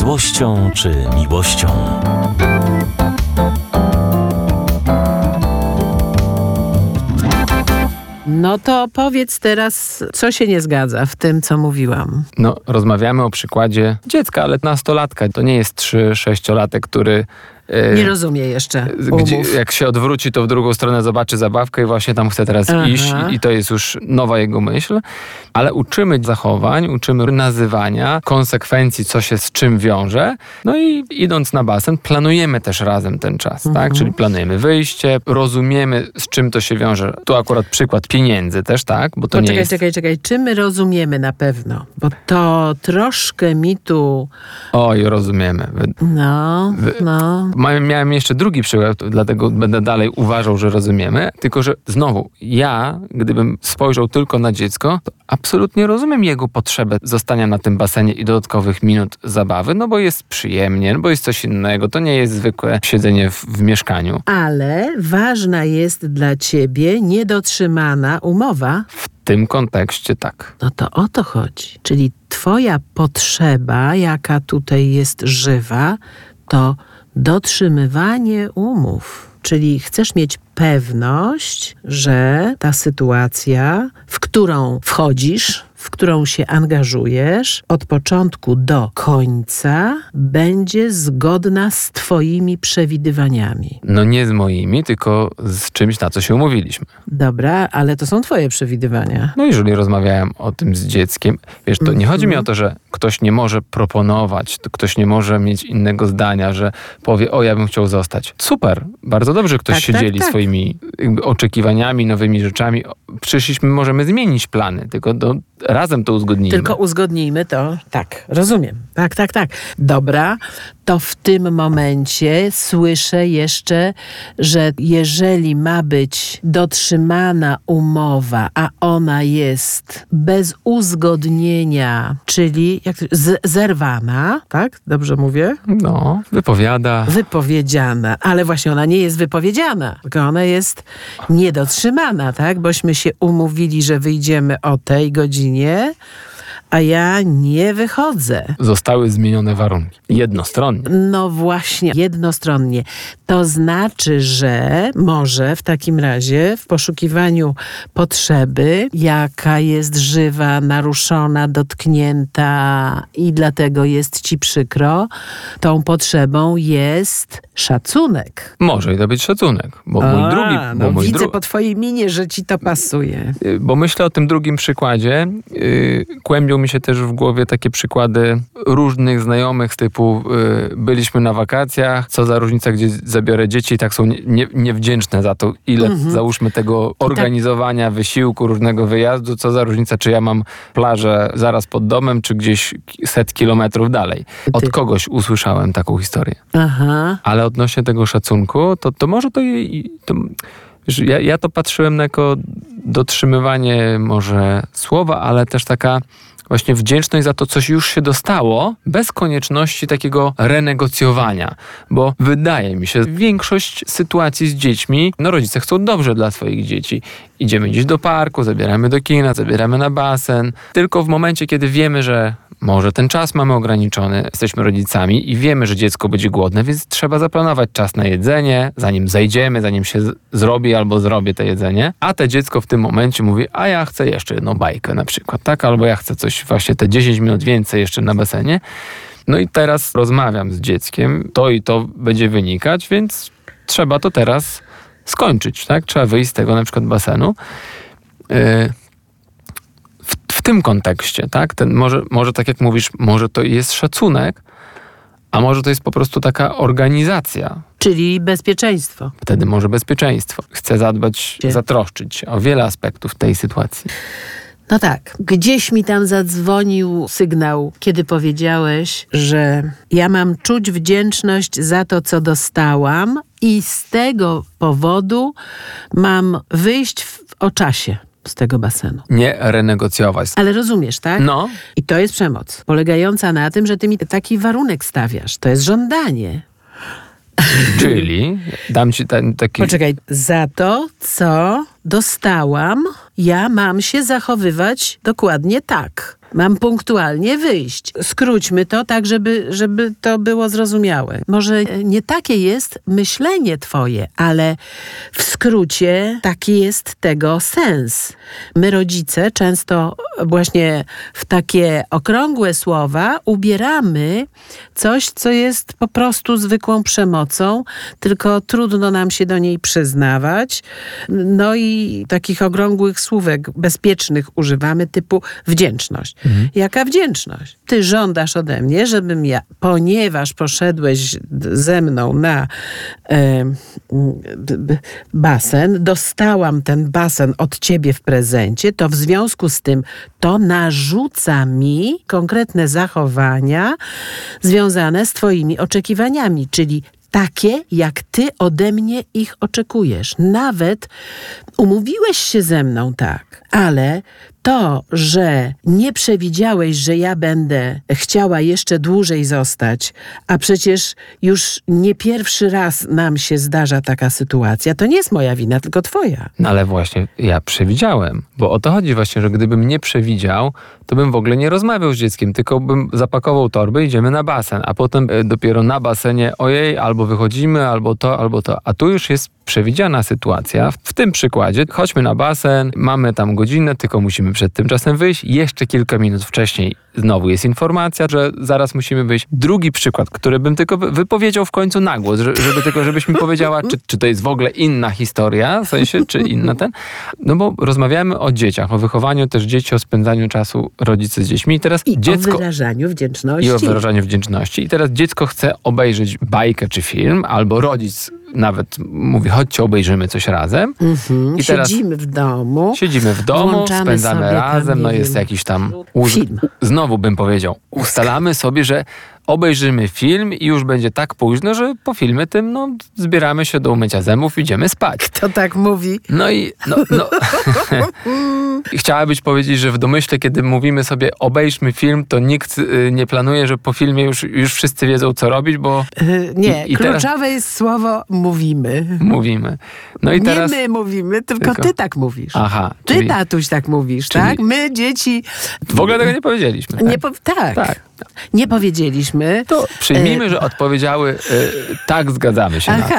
złością czy miłością. No to powiedz teraz, co się nie zgadza w tym, co mówiłam. No, rozmawiamy o przykładzie dziecka, ale nastolatka. To nie jest 3-6-latek, który... Nie rozumie jeszcze umów. Jak się odwróci, to w drugą stronę zobaczy zabawkę i właśnie tam chce teraz iść i to jest już nowa jego myśl. Ale uczymy zachowań, uczymy nazywania, konsekwencji, co się z czym wiąże. No i idąc na basen, planujemy też razem ten czas, tak? Czyli planujemy wyjście, rozumiemy, z czym to się wiąże. Tu akurat przykład pieniędzy też, tak? Bo to nie jest... Czekaj. Czy my rozumiemy na pewno? Bo to troszkę mi tu... Oj, rozumiemy. No. Miałem jeszcze drugi przykład, dlatego będę dalej uważał, że rozumiemy. Tylko, że znowu, ja, gdybym spojrzał tylko na dziecko, to absolutnie rozumiem jego potrzebę zostania na tym basenie i dodatkowych minut zabawy, no bo jest przyjemnie, no bo jest coś innego. To nie jest zwykłe siedzenie w mieszkaniu. Ale ważna jest dla ciebie niedotrzymana umowa. W tym kontekście tak. No to o to chodzi. Czyli twoja potrzeba, jaka tutaj jest żywa, to dotrzymywanie umów. Czyli chcesz mieć pewność, że ta sytuacja, w którą wchodzisz, w którą się angażujesz, od początku do końca będzie zgodna z twoimi przewidywaniami. No nie z moimi, tylko z czymś, na co się umówiliśmy. Dobra, ale to są twoje przewidywania. No jeżeli rozmawiałem o tym z dzieckiem, wiesz, to nie chodzi mi o to, że ktoś nie może proponować, to ktoś nie może mieć innego zdania, że powie, o ja bym chciał zostać. Super, bardzo dobrze ktoś się dzieli swoimi oczekiwaniami, nowymi rzeczami. Przyszliśmy, możemy zmienić plany, tylko razem to uzgodnijmy. Tylko uzgodnijmy to. Tak, rozumiem. Tak. Dobra, to w tym momencie słyszę jeszcze, że jeżeli ma być dotrzymana umowa, a ona jest bez uzgodnienia, czyli zerwana, tak? Dobrze mówię? No, wypowiedziana, ale właśnie ona nie jest wypowiedziana, tylko ona jest niedotrzymana, tak? Bośmy się umówili, że wyjdziemy o tej godzinie, a ja nie wychodzę. Zostały zmienione warunki. Jednostronnie. No właśnie, jednostronnie. To znaczy, że może w takim razie w poszukiwaniu potrzeby, jaka jest żywa, naruszona, dotknięta i dlatego jest ci przykro, tą potrzebą jest szacunek. Może i to być szacunek. Widzę po twojej minie, że ci to pasuje. Bo myślę o tym drugim przykładzie. Kłębią mi się też w głowie takie przykłady różnych znajomych typu byliśmy na wakacjach, co za różnica, gdzie zabiorę dzieci i tak są niewdzięczne za to, ile załóżmy tego organizowania, wysiłku, różnego wyjazdu, co za różnica, czy ja mam plażę zaraz pod domem, czy gdzieś set kilometrów dalej. Od kogoś usłyszałem taką historię. Aha. Ale odnośnie tego szacunku, to może ja to patrzyłem jako dotrzymywanie może słowa, ale też taka właśnie wdzięczność za to, coś już się dostało, bez konieczności takiego renegocjowania. Bo wydaje mi się, większość sytuacji z dziećmi, rodzice chcą dobrze dla swoich dzieci. Idziemy gdzieś do parku, zabieramy do kina, zabieramy na basen. Tylko w momencie, kiedy wiemy, że może ten czas mamy ograniczony, jesteśmy rodzicami i wiemy, że dziecko będzie głodne, więc trzeba zaplanować czas na jedzenie, zanim zejdziemy, zanim się zrobi albo zrobię to jedzenie. A te dziecko w tym momencie mówi, a ja chcę jeszcze jedną bajkę na przykład, tak? Albo ja chcę coś właśnie te 10 minut więcej jeszcze na basenie. No i teraz rozmawiam z dzieckiem, to i to będzie wynikać, więc trzeba to teraz skończyć, tak? Trzeba wyjść z tego na przykład basenu. W tym kontekście, tak? Może tak jak mówisz, może to jest szacunek, a może to jest po prostu taka organizacja. Czyli bezpieczeństwo. Wtedy może bezpieczeństwo. Chcę zatroszczyć się o wiele aspektów tej sytuacji. No tak, gdzieś mi tam zadzwonił sygnał, kiedy powiedziałeś, że ja mam czuć wdzięczność za to, co dostałam i z tego powodu mam wyjść o czasie z tego basenu. Nie renegocjować. Ale rozumiesz, tak? No. I to jest przemoc, polegająca na tym, że ty mi taki warunek stawiasz. To jest żądanie. Czyli dam ci taki... Poczekaj, za to, co dostałam, ja mam się zachowywać dokładnie tak. Mam punktualnie wyjść. Skróćmy to tak, żeby to było zrozumiałe. Może nie takie jest myślenie twoje, ale w skrócie taki jest tego sens. My rodzice często właśnie w takie okrągłe słowa ubieramy coś, co jest po prostu zwykłą przemocą, tylko trudno nam się do niej przyznawać. No i takich okrągłych słówek bezpiecznych używamy typu wdzięczność. Jaka wdzięczność? Ty żądasz ode mnie, żebym ja, ponieważ poszedłeś ze mną na basen, dostałam ten basen od ciebie w prezencie, to w związku z tym to narzuca mi konkretne zachowania związane z twoimi oczekiwaniami, czyli takie, jak ty ode mnie ich oczekujesz. Nawet umówiłeś się ze mną tak, ale to, że nie przewidziałeś, że ja będę chciała jeszcze dłużej zostać, a przecież już nie pierwszy raz nam się zdarza taka sytuacja, to nie jest moja wina, tylko twoja. No ale właśnie ja przewidziałem, bo o to chodzi właśnie, że gdybym nie przewidział, to bym w ogóle nie rozmawiał z dzieckiem, tylko bym zapakował torby, idziemy na basen, a potem dopiero na basenie ojej, albo wychodzimy, albo to. A tu już jest przewidziana sytuacja. W tym przykładzie chodźmy na basen, mamy tam godzinę, tylko musimy przed tym czasem wyjść. Jeszcze kilka minut wcześniej znowu jest informacja, że zaraz musimy wyjść. Drugi przykład, który bym tylko wypowiedział w końcu na głos, żebyś mi powiedziała, czy to jest w ogóle inna historia, w sensie, czy inna ten. No bo rozmawiamy o dzieciach, o wychowaniu też dzieci, o spędzaniu czasu rodzice z dziećmi. O wyrażaniu wdzięczności. I o wyrażaniu wdzięczności. I teraz dziecko chce obejrzeć bajkę czy film, albo rodzic nawet mówi, chodźcie, obejrzymy coś razem. I teraz siedzimy w domu, spędzamy razem, no jest jakiś tam film. Znowu bym powiedział, ustalamy sobie, że obejrzymy film i już będzie tak późno, że po filmie tym zbieramy się do umycia zębów, idziemy spać. Kto tak mówi? No i chciałabyś powiedzieć, że w domyśle, kiedy mówimy sobie obejrzmy film, to nikt nie planuje, że po filmie już wszyscy wiedzą, co robić, bo... Nie, kluczowe jest słowo mówimy. Mówimy. No i teraz... Nie my mówimy, tylko ty tak mówisz. Aha. Ty, tatuś, tak mówisz, tak? My, dzieci... W ogóle tego nie powiedzieliśmy. Tak? Tak. Nie powiedzieliśmy. To przyjmijmy, że odpowiedziały tak, zgadzamy się na to.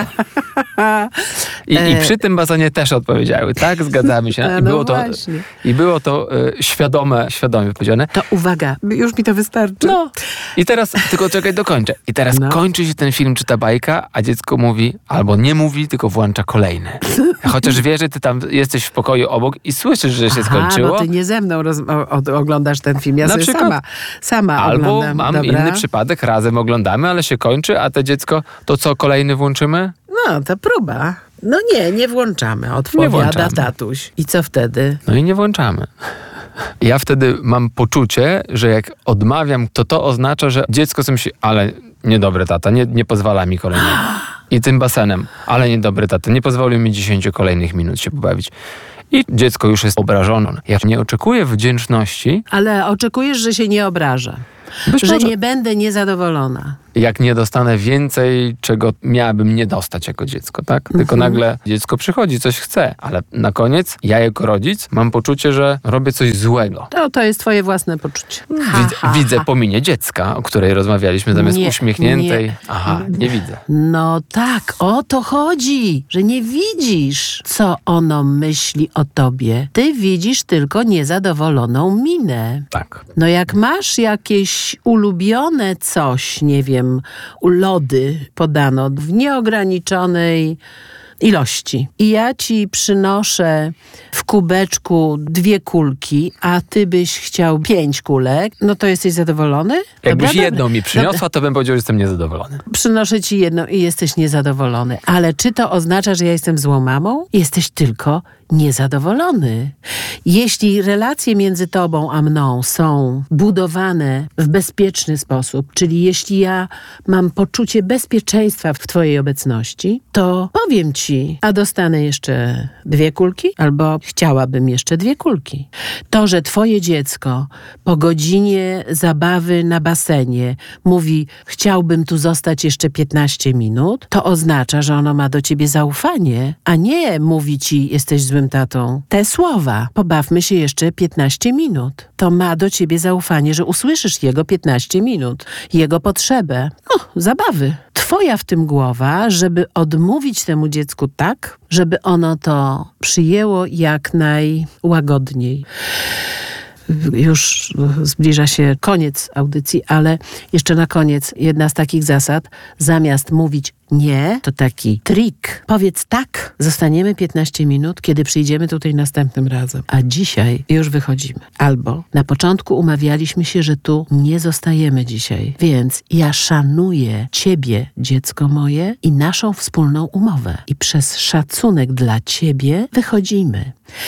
I przy tym basenie też odpowiedziały tak, zgadzamy się na to. I było to świadome powiedziane. To uwaga, już mi to wystarczy. No. I teraz, tylko czekaj, dokończę. I teraz kończy się ten film czy ta bajka, a dziecko mówi, albo nie mówi, tylko włącza kolejny. Chociaż wie, że ty tam jesteś w pokoju obok i słyszysz, że się skończyło. No ty nie ze mną oglądasz ten film. Ja na sobie przykład, sama albo oglądam. Mam inny przypadek, razem oglądamy, ale się kończy, a te dziecko, to co, kolejny włączymy? No, to próba. No nie włączamy, odpowiada tatuś. I co wtedy? No i nie włączamy. Ja wtedy mam poczucie, że jak odmawiam, to oznacza, że dziecko sobie myśli, ale niedobry tata, nie pozwala mi kolejnego. I tym basenem, ale niedobry tata, nie pozwolił mi 10 kolejnych minut się pobawić. I dziecko już jest obrażone. Ja nie oczekuję wdzięczności. Ale oczekujesz, że się nie obraża. Że nie będę niezadowolona. Jak nie dostanę więcej, czego miałabym nie dostać jako dziecko, tak? Tylko nagle dziecko przychodzi, coś chce, ale na koniec ja jako rodzic mam poczucie, że robię coś złego. To jest twoje własne poczucie. Widzę po minie dziecka, o której rozmawialiśmy, zamiast uśmiechniętej. Nie widzę. No tak, o to chodzi, że nie widzisz, co ono myśli o tobie. Ty widzisz tylko niezadowoloną minę. Tak. No jak masz jakieś ulubione coś, nie wiem, lody podano w nieograniczonej ilości. I ja ci przynoszę w kubeczku 2 kulki, a ty byś chciał 5 kulek, no to jesteś zadowolony? Jakbyś jedną mi przyniosła, to bym powiedział, że jestem niezadowolony. Przynoszę ci jedną i jesteś niezadowolony. Ale czy to oznacza, że ja jestem złą mamą? Jesteś tylko niezadowolony. Jeśli relacje między tobą a mną są budowane w bezpieczny sposób, czyli jeśli ja mam poczucie bezpieczeństwa w twojej obecności, to powiem ci, ci, a dostanę jeszcze 2 kulki, albo chciałabym jeszcze 2 kulki. To, że twoje dziecko po godzinie zabawy na basenie mówi, chciałbym tu zostać jeszcze 15 minut, to oznacza, że ono ma do ciebie zaufanie, a nie mówi ci, jesteś złym tatą. Te słowa, pobawmy się jeszcze 15 minut. To ma do ciebie zaufanie, że usłyszysz jego 15 minut, jego potrzebę. Zabawy. Twoja w tym głowa, żeby odmówić temu dziecku tak, żeby ono to przyjęło jak najłagodniej. Już zbliża się koniec audycji, ale jeszcze na koniec jedna z takich zasad. Zamiast mówić nie, to taki trik. Powiedz tak, zostaniemy 15 minut, kiedy przyjdziemy tutaj następnym razem. A dzisiaj już wychodzimy. Albo na początku umawialiśmy się, że tu nie zostajemy dzisiaj. Więc ja szanuję ciebie, dziecko moje, i naszą wspólną umowę. I przez szacunek dla ciebie wychodzimy.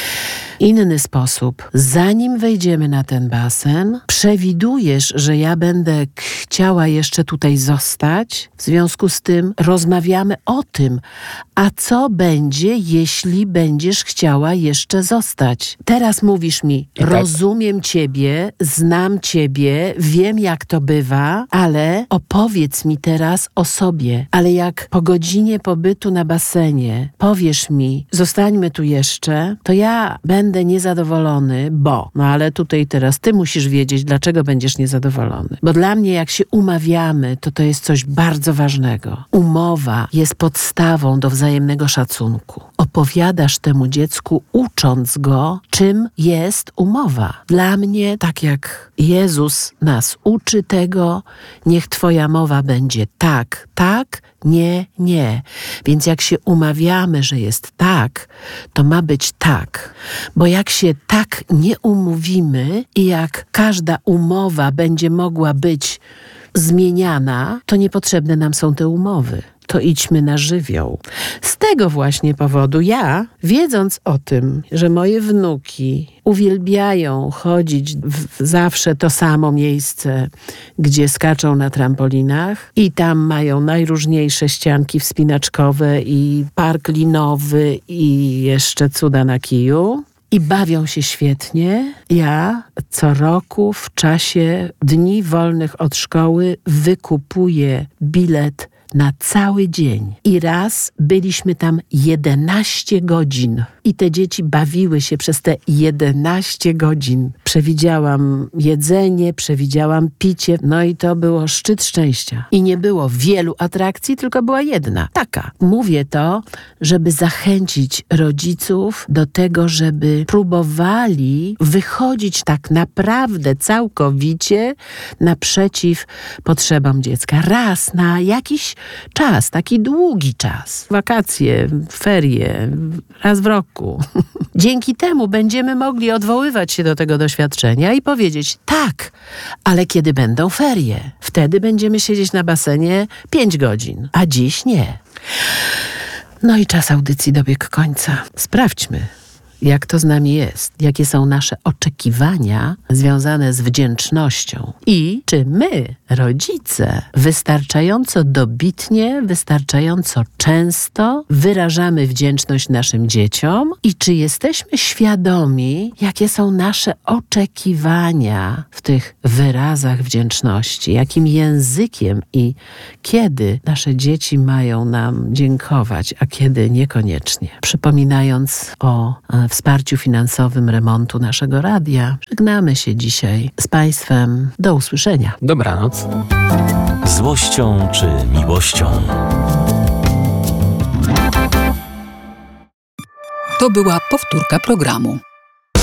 Inny sposób. Zanim wejdziemy na ten basen, przewidujesz, że ja będę chciała jeszcze tutaj zostać. W związku z tym rozmawiamy o tym, a co będzie, jeśli będziesz chciała jeszcze zostać. Teraz mówisz mi, rozumiem ciebie, znam ciebie, wiem jak to bywa, ale opowiedz mi teraz o sobie. Ale jak po godzinie pobytu na basenie powiesz mi, zostańmy tu jeszcze, to ja będę niezadowolony, bo... No ale tutaj teraz ty musisz wiedzieć, dlaczego będziesz niezadowolony. Bo dla mnie jak się umawiamy, to jest coś bardzo ważnego. Umowa jest podstawą do wzajemnego szacunku. Opowiadasz temu dziecku, ucząc go, czym jest umowa. Dla mnie, tak jak Jezus nas uczy tego, niech twoja mowa będzie tak, tak, nie, nie. Więc jak się umawiamy, że jest tak, to ma być tak. Bo jak się tak nie umówimy i jak każda umowa będzie mogła być zmieniana, to niepotrzebne nam są te umowy. To idźmy na żywioł. Z tego właśnie powodu ja, wiedząc o tym, że moje wnuki uwielbiają chodzić w zawsze to samo miejsce, gdzie skaczą na trampolinach i tam mają najróżniejsze ścianki wspinaczkowe i park linowy i jeszcze cuda na kiju, i bawią się świetnie. Ja co roku w czasie dni wolnych od szkoły wykupuję bilet na cały dzień. I raz byliśmy tam 11 godzin. I te dzieci bawiły się przez te 11 godzin. Przewidziałam jedzenie, przewidziałam picie. No i to było szczyt szczęścia. I nie było wielu atrakcji, tylko była jedna. Taka. Mówię to, żeby zachęcić rodziców do tego, żeby próbowali wychodzić tak naprawdę całkowicie naprzeciw potrzebom dziecka. Raz na jakiś czas, taki długi czas. Wakacje, ferie, raz w roku. Dzięki temu będziemy mogli odwoływać się do tego doświadczenia i powiedzieć tak, ale kiedy będą ferie, wtedy będziemy siedzieć na basenie 5 godzin, a dziś nie. No i czas audycji dobiegł końca. Sprawdźmy, jak to z nami jest, jakie są nasze oczekiwania związane z wdzięcznością i czy my, rodzice, wystarczająco dobitnie, wystarczająco często wyrażamy wdzięczność naszym dzieciom i czy jesteśmy świadomi, jakie są nasze oczekiwania w tych wyrazach wdzięczności, jakim językiem i kiedy nasze dzieci mają nam dziękować, a kiedy niekoniecznie. Przypominając o wsparciu finansowym remontu naszego radia, żegnamy się dzisiaj z Państwem. Do usłyszenia. Dobranoc. Złością czy miłością? To była powtórka programu.